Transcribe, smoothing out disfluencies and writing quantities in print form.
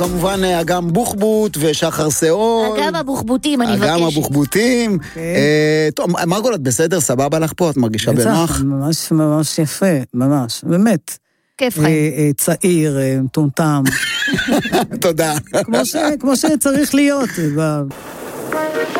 כמובן אגם בוחבוט ושחר שאול. אגם הבוחבוטים, אני מבקשת. אגם הבוחבוטים. טוב, מרגול, את בסדר? סבבה לך פה? את מרגישה בנוח? ממש ממש יפה, ממש, באמת. כיף חיים. צעיר, מטומטם. תודה. כמו שצריך להיות.